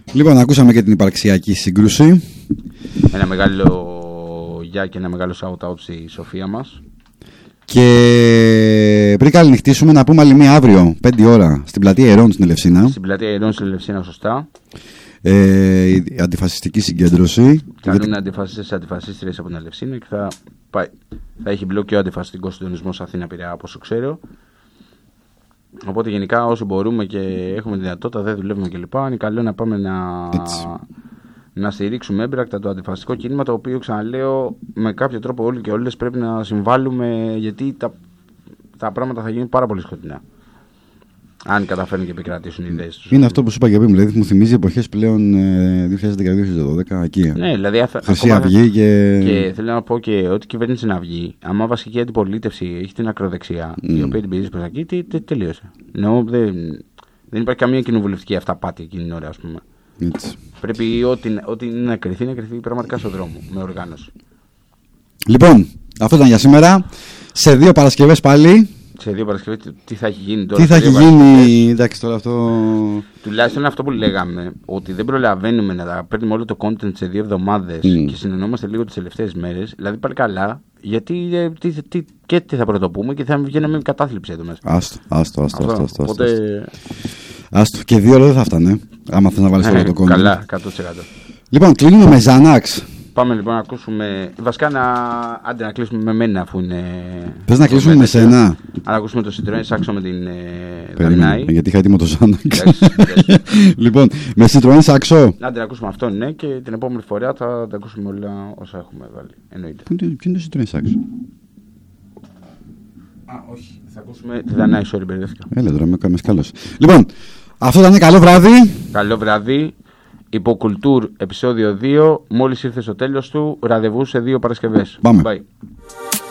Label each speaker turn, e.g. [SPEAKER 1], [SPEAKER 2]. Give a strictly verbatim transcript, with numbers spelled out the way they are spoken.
[SPEAKER 1] Λοιπόν, ακούσαμε και την υπαρξιακή σύγκρουση.
[SPEAKER 2] Ένα μεγάλο γεια και ένα μεγάλο shout out στη Σοφία μας.
[SPEAKER 1] Και πριν καληνυχτήσουμε, να πούμε άλλη μία αύριο, πέντε ώρα, στην πλατεία Ιερών στην Ελευσίνα.
[SPEAKER 2] Στην πλατεία Ιερών στην Ελευσίνα, σωστά.
[SPEAKER 1] Ε, η αντιφασιστική συγκέντρωση.
[SPEAKER 2] Καλούν γιατί... αντιφασίστες αντιφασίστριες από την Ελευσίνα και θα, πάει, θα έχει μπλοκ και ο αντιφασιστικός συντονισμός Αθήνα-Πειραιά, όπως ξέρω. Οπότε γενικά όσοι μπορούμε και έχουμε τη δυνατότητα, δεν δουλεύουμε κλπ. Είναι καλό να πάμε να, να στηρίξουμε έμπρακτα το αντιφασιστικό κίνημα, το οποίο, ξαναλέω, με κάποιο τρόπο όλοι και όλες πρέπει να συμβάλλουμε, γιατί τα, τα πράγματα θα γίνουν πάρα πολύ σκοτεινά. Αν καταφέρουν και επικρατήσουν οι ιδέες τους.
[SPEAKER 1] Είναι αυτό που σου είπα και πριν, δηλαδή μου θυμίζει εποχές πλέον ε, δύο χιλιάδες δέκα δύο χιλιάδες δώδεκα, εκεί.
[SPEAKER 2] Ναι, δηλαδή
[SPEAKER 1] Χρυσή Αυγή και...
[SPEAKER 2] και θέλω να πω και ό,τι κυβέρνηση να βγει, άμα βασική αντιπολίτευση έχει την ακροδεξιά, mm. η οποία την πηγαίνει προς εκεί, τε, τε, τελείωσε. Ενώ δεν, δεν υπάρχει καμία κοινοβουλευτική αυταπάτη εκείνη την ώρα, ας πούμε.
[SPEAKER 1] Έτσι.
[SPEAKER 2] Πρέπει ό,τι, ό,τι είναι να κρυθεί, να κρυθεί πραγματικά στον δρόμο, με οργάνωση.
[SPEAKER 1] Λοιπόν, αυτό ήταν για σήμερα. Σε δύο Παρασκευές πάλι.
[SPEAKER 2] Σε δύο Παρασκευές, τι θα έχει γίνει τώρα.
[SPEAKER 1] Τι θα έχει γίνει, εντάξει τώρα αυτό.
[SPEAKER 2] Τουλάχιστον αυτό που λέγαμε, ότι δεν προλαβαίνουμε να τα παίρνουμε όλο το content σε δύο εβδομάδες mm. και συνεννόμαστε λίγο τις τελευταίες μέρες. Δηλαδή πάλι καλά, γιατί ε, τι, τι, και τι θα πρωτοπούμε και θα βγαίνουμε με κατάθλιψη εδώ μέσα.
[SPEAKER 1] Άστο, άστο, άστο. άστο, άστο,
[SPEAKER 2] οπότε...
[SPEAKER 1] άστο. Και δύο ώρα δεν θα φτάνε, άμα θες να βάλεις όλο το content.
[SPEAKER 2] Καλά, εκατό τοις εκατό.
[SPEAKER 1] Λοιπόν, κλείνουμε με Xanax.
[SPEAKER 2] Πάμε λοιπόν να ακούσουμε. Βασικά να, άντε, να κλείσουμε με μένα, αφού είναι.
[SPEAKER 1] Πες να κλείσουμε με σένα.
[SPEAKER 2] Να ακούσουμε το Citroën Saxo με την Δανάη.
[SPEAKER 1] Γιατί είχα έτοιμο το Xanax. Λοιπόν, με Citroën Saxo.
[SPEAKER 2] Άντε να ακούσουμε αυτό, ναι, και την επόμενη φορά θα τα ακούσουμε όλα όσα έχουμε βάλει. Εννοείται.
[SPEAKER 1] Ποιο είναι το Citroën Saxo?
[SPEAKER 2] Α, όχι. Θα ακούσουμε τη Δανάη, sorry, μπερδεύτηκα.
[SPEAKER 1] Έλα τώρα, με κάνεις καλός. Λοιπόν, αυτό ήταν καλό βράδυ.
[SPEAKER 2] Καλό βράδυ. Υποκουλτούρ επεισόδιο δύο. Μόλις ήρθε στο τέλος του, ραντεβού σε δύο Παρασκευές.
[SPEAKER 1] Πάμε.
[SPEAKER 2] Bye.